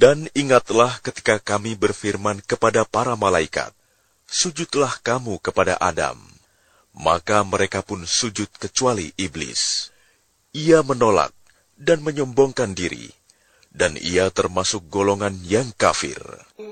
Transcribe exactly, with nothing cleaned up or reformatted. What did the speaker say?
Dan ingatlah ketika kami berfirman kepada para malaikat, sujudlah kamu kepada Adam. Maka mereka pun sujud kecuali iblis. Ia menolak dan menyombongkan diri, dan ia termasuk golongan yang kafir.